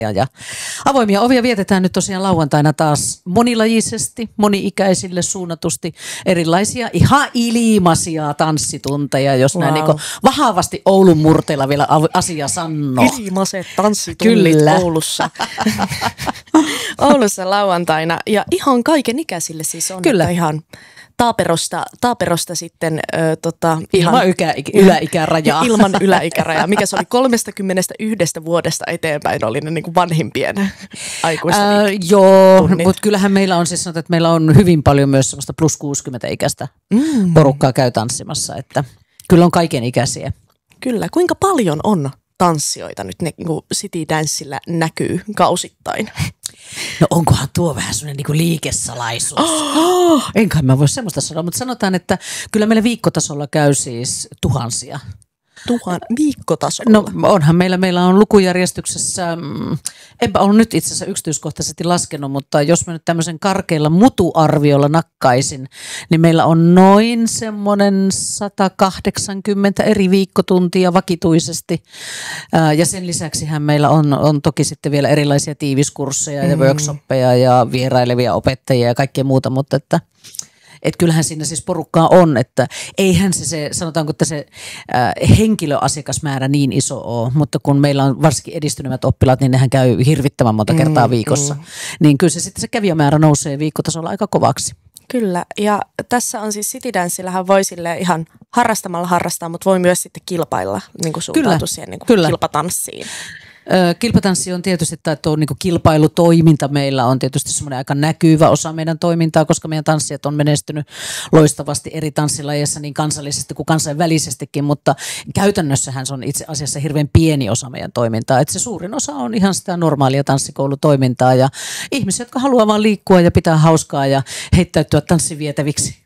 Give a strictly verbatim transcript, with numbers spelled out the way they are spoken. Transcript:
Ja avoimia ovia vietetään nyt tosiaan lauantaina taas monilajisesti, moni-ikäisille suunnatusti erilaisia ihan ilmaisia tanssitunteja, jos wow. näin niin vahvasti Oulun murteilla vielä asia sanoo. Ilmaiset tanssitunnit Kyllä. Oulussa. Oulussa lauantaina ja ihan kaiken ikäisille siis on. Kyllä. Ihan Taaperosta, taaperosta sitten ö, tota, ilman ihan, ylä, yläikärajaa. Ilman yläikärajaa, mikä se oli kolmekymmentäyksi vuodesta eteenpäin oli ne niin kuin vanhimpien aikuisten Ää, Joo, mutta kyllähän meillä on siis sanottu, että meillä on hyvin paljon myös semmoista plus kuusikymmentä-ikäistä mm. porukkaa käy tanssimassa, että kyllä on kaiken ikäisiä. Kyllä, kuinka paljon on tanssijoita nyt ne, niin kuin City Dancella näkyy kausittain? No onkohan tuo vähän semmoinen niinku liikesalaisuus? Oh! Enkä mä voi semmoista sanoa, mutta sanotaan, että kyllä meillä viikkotasolla käy siis tuhansia. Tuhan viikkotasolla? No onhan meillä, meillä on lukujärjestyksessä, mm, enpä ole nyt itse asiassa yksityiskohtaisesti laskenut, mutta jos mä nyt tämmöisen karkeilla mutuarviolla nakkaisin, niin meillä on noin semmoinen sata kahdeksankymmentä eri viikkotuntia vakituisesti. Ää, ja sen lisäksihän meillä on, on toki sitten vielä erilaisia tiiviskursseja ja mm. workshoppeja ja vierailevia opettajia ja kaikkea muuta, mutta että että kyllähän siinä siis porukkaa on, että eihän se, se sanotaanko, että se äh, henkilöasiakasmäärä niin iso ole, mutta kun meillä on varsinkin edistyneemmät oppilaat, niin nehän käy hirvittävän monta kertaa mm, viikossa, mm. niin kyllä se sitten se kävijämäärä nousee viikkotasolla aika kovaksi. Kyllä, ja tässä on siis City Dancellähän voi sille ihan harrastamalla harrastaa, mutta voi myös sitten kilpailla, niin kuin suuntautua siihen niin kuin kilpatanssiin. Kilpatanssi on tietysti, tai tuo niin kuin kilpailutoiminta meillä on tietysti semmoinen aika näkyvä osa meidän toimintaa, koska meidän tanssijat on menestynyt loistavasti eri tanssilajeissa niin kansallisesti kuin kansainvälisestikin, mutta käytännössähän se on itse asiassa hirveän pieni osa meidän toimintaa. Että se suurin osa on ihan sitä normaalia tanssikoulutoimintaa ja ihmisiä, jotka haluaa vaan liikkua ja pitää hauskaa ja heittäytyä tanssivietäviksi